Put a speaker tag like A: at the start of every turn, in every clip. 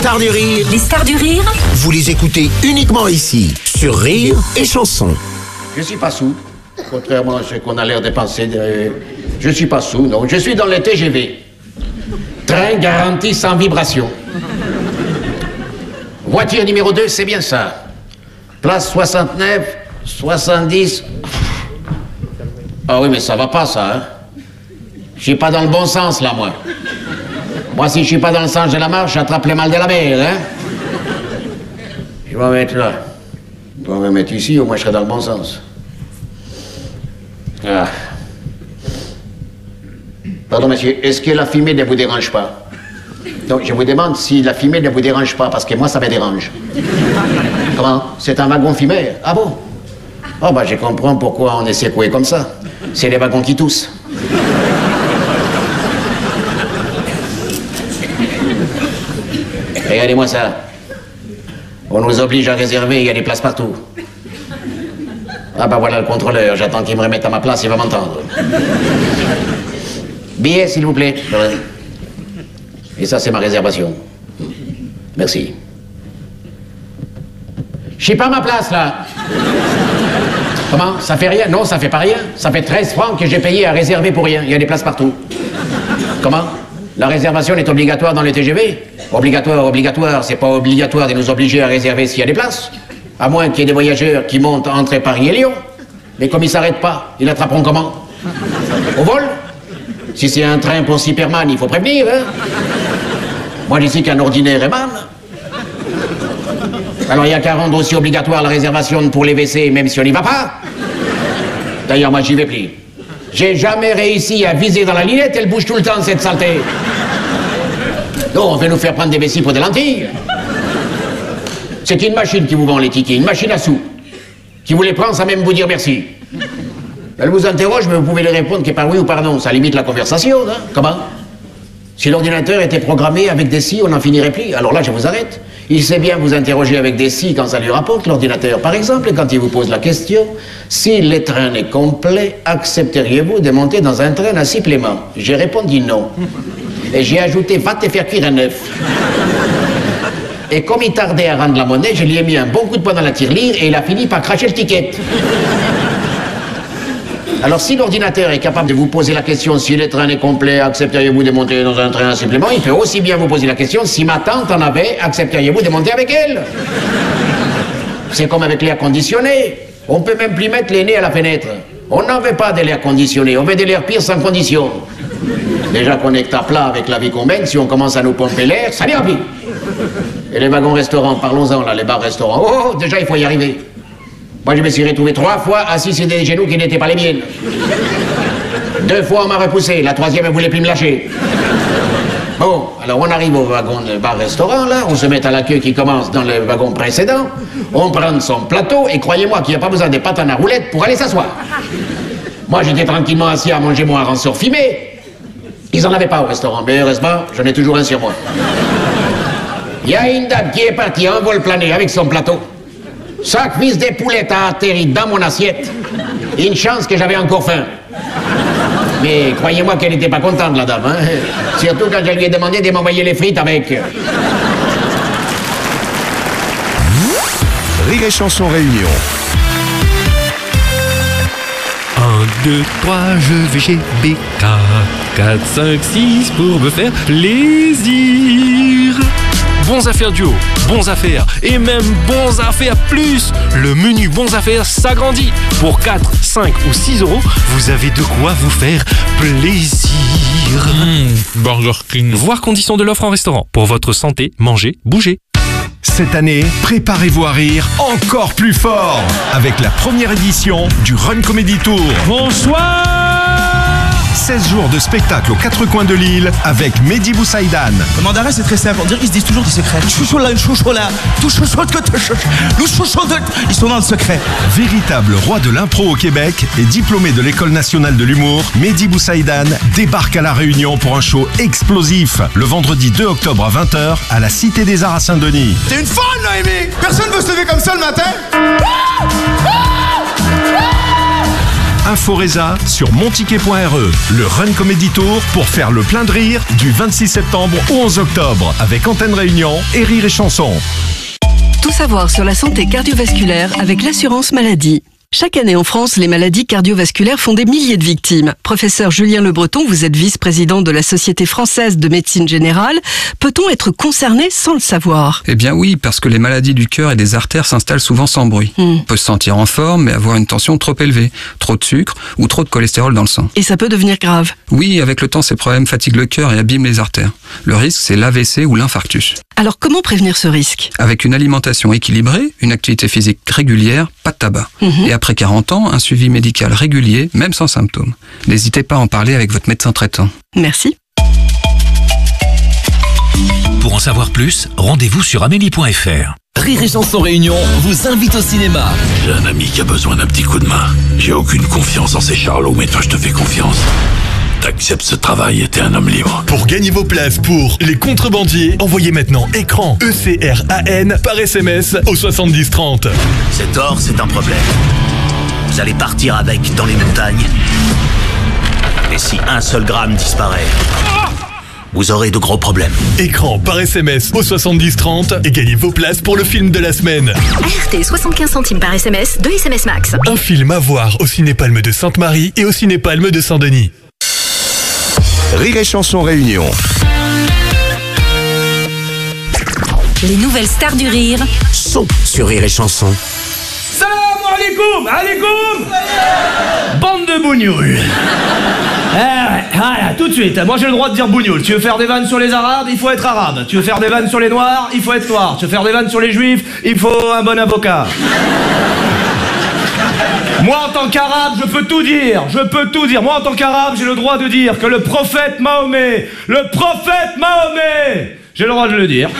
A: stars du rire.
B: Les stars du rire,
A: Vous les écoutez uniquement ici, sur Rire et Chanson.
C: Je suis pas sous, contrairement à ce qu'on a l'air de penser. Je suis pas sous, non. Je suis dans le TGV. Train garanti sans vibration. Voiture numéro 2, c'est bien ça. Place 69, 70. Ah oui, mais ça va pas, ça, hein. Je suis pas dans le bon sens, là, moi. Moi, si je suis pas dans le sens de la marche, j'attrape les mal de la mer, hein. Je vais me mettre là. Je vais me mettre ici, au moins je serai dans le bon sens. Ah. Pardon, monsieur, est-ce que la fumée ne vous dérange pas? Donc, je vous demande si la fumée ne vous dérange pas, parce que moi, ça me dérange. Comment? C'est un wagon fumé? Ah bon? Oh, bah, je comprends pourquoi on est secoué comme ça. C'est les wagons qui toussent. Regardez-moi ça. On nous oblige à réserver, il y a des places partout. Ah bah voilà le contrôleur, j'attends qu'il me remette à ma place, il va m'entendre. Billet, s'il vous plaît. Et ça, c'est ma réservation. Merci. Je suis pas à ma place, là. Comment? Ça fait rien? Non, ça fait pas rien. Ça fait 13 francs que j'ai payé à réserver pour rien. Il y a des places partout. Comment? La réservation est obligatoire dans les TGV? Obligatoire, c'est pas obligatoire de nous obliger à réserver s'il y a des places. À moins qu'il y ait des voyageurs qui montent entre Paris et Lyon. Mais comme ils s'arrêtent pas, ils l'attraperont comment? Au vol? Si c'est un train pour Superman, il faut prévenir, hein? Moi, je dis qu'un ordinaire est mal. Alors, il n'y a qu'à rendre aussi obligatoire la réservation pour les WC, même si on n'y va pas. D'ailleurs, moi, j'y vais plus. J'ai jamais réussi à viser dans la lunette, elle bouge tout le temps, cette saleté. Non, on veut nous faire prendre des vessies pour des lentilles. C'est une machine qui vous vend les tickets, une machine à sous. Qui vous les prend sans même vous dire merci. Elle vous interroge, mais vous pouvez lui répondre que par oui ou par non. Ça limite la conversation, hein? Comment? Si l'ordinateur était programmé avec des si, on n'en finirait plus. Alors là, je vous arrête. Il sait bien vous interroger avec des si quand ça lui rapporte, l'ordinateur. Par exemple, quand il vous pose la question, si le train est complet, accepteriez-vous de monter dans un train à supplément? J'ai répondu non. Et j'ai ajouté, va te faire cuire un œuf. Et comme il tardait à rendre la monnaie, je lui ai mis un bon coup de poing dans la tirelire et il a fini par cracher le ticket. Alors, si l'ordinateur est capable de vous poser la question si le train est complet, accepteriez-vous de monter dans un train à supplément, il peut aussi bien vous poser la question si ma tante en avait, accepteriez-vous de monter avec elle? C'est comme avec l'air conditionné. On peut même plus mettre les nez à la fenêtre. On n'en veut pas de l'air conditionné, on veut de l'air pire sans condition. Déjà qu'on est à plat avec la vie qu'on mène, si on commence à nous pomper l'air, ça vient pire. Et les wagons-restaurants, parlons-en là, les bars-restaurants. Oh, déjà il faut y arriver. Moi, je me suis retrouvé 3 fois assis sur des genoux qui n'étaient pas les miennes. 2 fois, on m'a repoussé. La 3e, elle voulait plus me lâcher. Bon, alors on arrive au wagon de bar-restaurant, là. On se met à la queue qui commence dans le wagon précédent. On prend son plateau et croyez-moi qu'il n'y a pas besoin des patanes à roulettes pour aller s'asseoir. Moi, j'étais tranquillement assis à manger mon hareng fumé. Ils en avaient pas au restaurant, mais heureusement, j'en ai toujours un sur moi. Il y a une dame qui est partie en vol plané avec son plateau. Sa cuisse des poulettes a atterri dans mon assiette. Une chance que j'avais encore faim. Mais croyez-moi qu'elle n'était pas contente, la dame. Hein? Surtout quand je lui ai demandé de m'envoyer les frites avec.
A: Rire et Chanson Réunion.
D: 1, 2, 3, je vais chez BK. 4, 5, 6 pour me faire plaisir. Bons affaires duo, bons affaires et même bons affaires plus. Le menu bons affaires s'agrandit. Pour 4, 5 ou 6 euros, vous avez de quoi vous faire plaisir.
E: Burger King.
D: Voir conditions de l'offre en restaurant. Pour votre santé, mangez, bougez.
F: Cette année, préparez-vous à rire encore plus fort avec la première édition du Run Comedy Tour.
E: Bonsoir.
F: 16 jours de spectacle aux 4 coins de l'île avec Mehdi Boussaïdan.
G: Le mandarin, c'est très simple. On dirait qu'ils se disent toujours des secrets. Chouchou là, chouchou là. Tout chouchou que te chouchou de... Ils sont dans le secret.
F: Véritable roi de l'impro au Québec et diplômé de l'École nationale de l'humour, Mehdi Boussaïdan débarque à La Réunion pour un show explosif le vendredi 2 octobre à 20h à la Cité des Arts à Saint-Denis.
G: T'es une folle, Noémie. Personne veut se lever comme ça le matin.
F: Inforesa sur monticket.re. Le Run Comedy Tour pour faire le plein de rire du 26 septembre au 11 octobre avec Antenne Réunion et Rire et Chanson.
B: Tout savoir sur la santé cardiovasculaire avec l'assurance maladie. Chaque année en France, les maladies cardiovasculaires font des milliers de victimes. Professeur Julien Le Breton, vous êtes vice-président de la Société française de médecine générale. Peut-on être concerné sans le savoir?
H: Eh bien oui, parce que les maladies du cœur et des artères s'installent souvent sans bruit. On peut se sentir en forme, mais avoir une tension trop élevée, trop de sucre ou trop de cholestérol dans le sang.
B: Et ça peut devenir grave.
H: Oui, avec le temps, ces problèmes fatiguent le cœur et abîment les artères. Le risque, c'est l'AVC ou l'infarctus.
B: Alors comment prévenir ce risque?
H: Avec une alimentation équilibrée, une activité physique régulière, pas de tabac. Et après 40 ans, un suivi médical régulier, même sans symptômes. N'hésitez pas à en parler avec votre médecin traitant.
B: Merci.
I: Pour en savoir plus, rendez-vous sur amélie.fr.
J: Rire et Chanson Réunion vous invite au cinéma.
K: J'ai un ami qui a besoin d'un petit coup de main. J'ai aucune confiance en ces charlots, mais toi je te fais confiance. T'acceptes ce travail et t'es un homme libre.
L: Pour gagner vos places pour Les Contrebandiers, envoyez maintenant écran ECRAN par SMS au 70 30.
J: Cet or, c'est un problème. Vous allez partir avec dans les montagnes. Et si un seul gramme disparaît, vous aurez de gros problèmes.
L: Écran par SMS au 70 30 et gagnez vos places pour le film de la semaine.
M: ART 75 centimes par SMS, 2 SMS max.
L: Un film à voir au Ciné-Palme de Sainte-Marie et au Ciné-Palme de Saint-Denis.
A: Rire et Chanson Réunion.
M: Les nouvelles stars du rire
A: Sont sur Rire et Chanson.
G: Salam alaikum. Bande de bougnoules. Voilà, tout de suite. Moi j'ai le droit de dire bougnoule. Tu veux faire des vannes sur les arabes, il faut être arabe. Tu veux faire des vannes sur les noirs, il faut être noir. Tu veux faire des vannes sur les juifs, il faut un bon avocat. Moi en tant qu'arabe, je peux tout dire. Moi en tant qu'arabe, j'ai le droit de dire que le prophète Mahomet, j'ai le droit de le dire.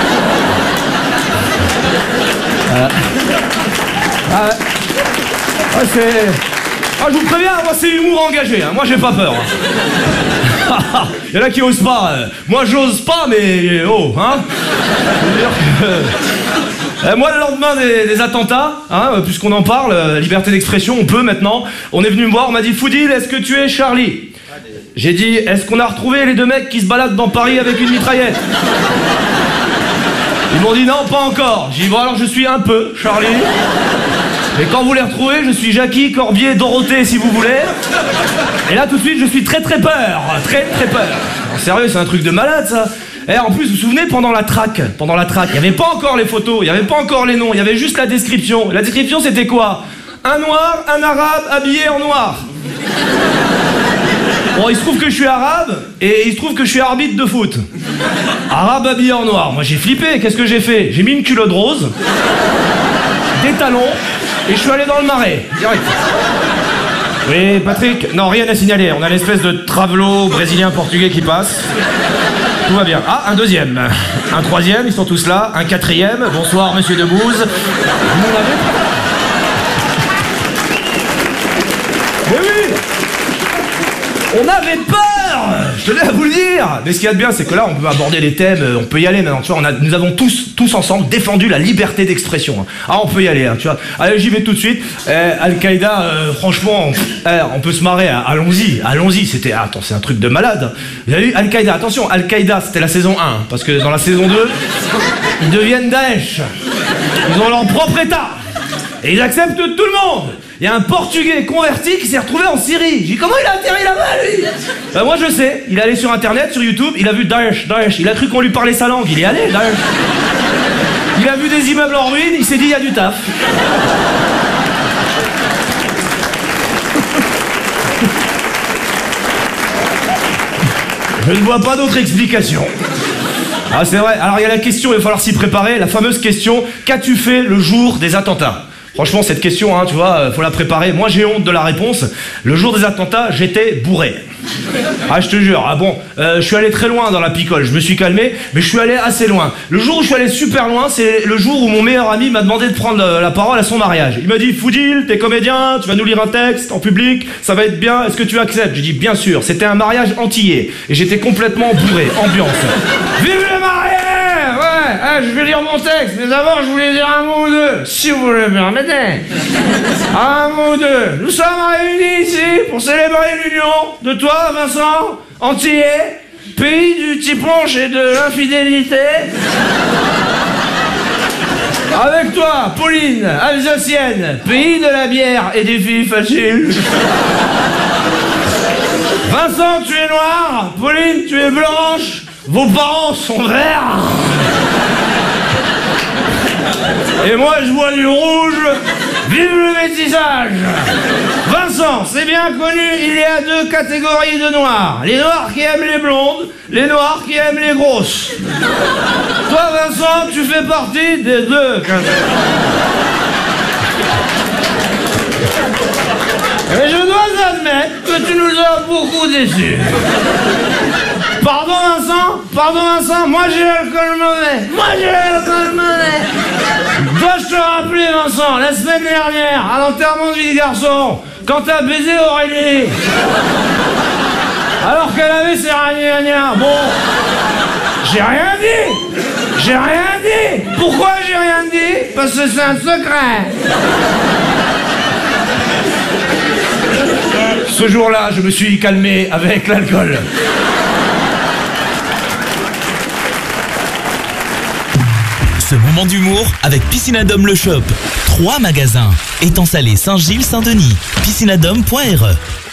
G: Je vous préviens, moi c'est l'humour engagé, hein. Moi j'ai pas peur. Il y en a qui osent pas. Moi j'ose pas, mais oh, hein. Je veux dire que... moi le lendemain des attentats, hein, puisqu'on en parle, liberté d'expression, on peut maintenant. On est venu me voir, on m'a dit Foudil, est-ce que tu es Charlie? J'ai dit, est-ce qu'on a retrouvé les deux mecs qui se baladent dans Paris avec une mitraillette? Ils m'ont dit non, pas encore. J'ai dit bon alors je suis un peu Charlie. Et quand vous les retrouvez, je suis Jackie, Corbier, Dorothée si vous voulez. Et là tout de suite je suis très peur. Très peur. Alors, sérieux, c'est un truc de malade ça. Et en plus, vous vous souvenez, pendant la traque, il n'y avait pas encore les photos, il n'y avait pas encore les noms, il y avait juste la description. La description c'était quoi? Un noir, un arabe habillé en noir. Bon, il se trouve que je suis arabe et il se trouve que je suis arbitre de foot. Arabe habillé en noir. Moi j'ai flippé, qu'est-ce que j'ai fait? J'ai mis une culotte rose, des talons et je suis allé dans le marais, direct. Oui, Patrick? Non, rien à signaler. On a l'espèce de travelo brésilien-portugais qui passe. Tout va bien. Ah, un deuxième. Un troisième, ils sont tous là. Un quatrième. Bonsoir, monsieur Debouze. Mais oui! On avait peur! Je tenais à vous le dire! Mais ce qu'il y a de bien, c'est que là, on peut aborder les thèmes, on peut y aller maintenant. Tu vois, nous avons tous ensemble défendu la liberté d'expression. Ah, on peut y aller, hein, tu vois. Allez, j'y vais tout de suite. Al-Qaïda, franchement, on peut se marrer. Allons-y. C'était, attends, c'est un truc de malade. Vous avez vu Al-Qaïda? Attention, Al-Qaïda, c'était la saison 1. Parce que dans la saison 2, ils deviennent Daesh. Ils ont leur propre état. Et ils acceptent tout le monde. Il y a un Portugais converti qui s'est retrouvé en Syrie. J'ai dit, comment il a atterri là-bas, lui? Moi, je sais. Il est allé sur Internet, sur YouTube, il a vu Daesh. Il a cru qu'on lui parlait sa langue. Il y est allé, Daesh. Il a vu des immeubles en ruine, il s'est dit, il y a du taf. Je ne vois pas d'autre explication. Ah, c'est vrai. Alors, il y a la question, il va falloir s'y préparer. La fameuse question, qu'as-tu fait le jour des attentats? Franchement, cette question, hein, tu vois, faut la préparer. Moi, j'ai honte de la réponse. Le jour des attentats, j'étais bourré. Ah, je te jure. Ah bon, je suis allé très loin dans la picole. Je me suis calmé, mais je suis allé assez loin. Le jour où je suis allé super loin, c'est le jour où mon meilleur ami m'a demandé de prendre la parole à son mariage. Il m'a dit, Foudil, t'es comédien, tu vas nous lire un texte en public, ça va être bien, est-ce que tu acceptes? J'ai dit, bien sûr. C'était un mariage antillais. Et j'étais complètement bourré, ambiance. Vive le marié! Ouais! je vais lire mon texte, mais d'abord je voulais dire un mot ou deux, si vous le permettez. Un mot ou deux. Nous sommes réunis ici pour célébrer l'union de toi, Vincent, Antillais, pays du tiponche et de l'infidélité. Avec toi, Pauline, Alsacienne, pays de la bière et des filles faciles. Vincent, tu es noir, Pauline, tu es blanche, vos parents sont verts. Et moi, je bois du rouge. Vive le métissage! Vincent, c'est bien connu, il y a deux catégories de noirs. Les noirs qui aiment les blondes, les noirs qui aiment les grosses. Toi, Vincent, tu fais partie des deux catégories. Et je dois admettre que tu nous as beaucoup déçus. Pardon Vincent, moi j'ai l'alcool mauvais. Dois-je te rappeler, Vincent, la semaine dernière, à l'enterrement de vie de garçon, quand t'as baisé Aurélie, alors qu'elle avait ses ragnagnas. Bon, j'ai rien dit. Pourquoi j'ai rien dit? Parce que c'est un secret. Ce jour-là, je me suis calmé avec l'alcool.
N: Ce moment d'humour avec Piscinadome Le Shop. 3 magasins. Étang Salé, Saint-Gilles, Saint-Denis. Piscinadome.re